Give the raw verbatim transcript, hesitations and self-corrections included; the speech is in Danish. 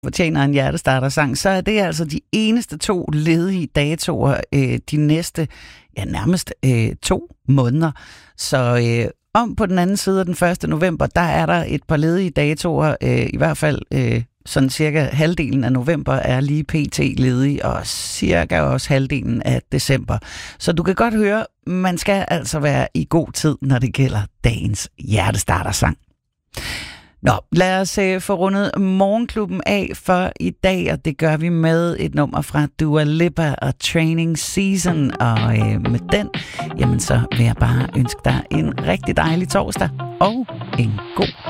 fortjener en hjertestarter-sang, så er det altså de eneste to ledige datoer øh, de næste, ja nærmest øh, to måneder. Så øh, om på den anden side af den første november, der er der et par ledige datoer, øh, i hvert fald øh, sådan cirka halvdelen af november er lige pt. Ledig, og cirka også halvdelen af december. Så du kan godt høre, man skal altså være i god tid, når det gælder dagens hjertestarter-sang. Nå, lad os øh, få rundet Morgenklubben af for i dag, og det gør vi med et nummer fra Dua Lipa og Training Season, og øh, med den, jamen så vil jeg bare ønske dig en rigtig dejlig torsdag og en god